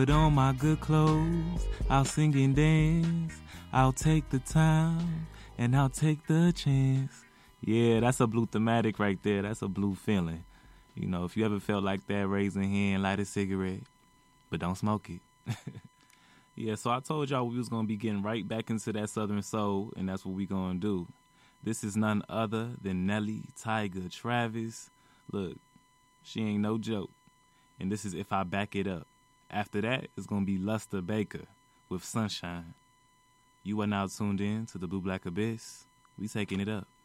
Put on my good clothes, I'll sing and dance. I'll take the time and I'll take the chance. Yeah, that's a blue thematic right there. That's a blue feeling. You know, if you ever felt like that, raise a hand, light a cigarette, but don't smoke it. Yeah, so I told y'all we was going to be getting right back into that Southern soul, and that's what we going to do. This is none other than Nelly, Tyga, Travis. Look, she ain't no joke. And this is If I Back It Up. After that, it's going to be Luster Baker with Sunshine. You are now tuned in to the Blue Black Abyss. We taking it up.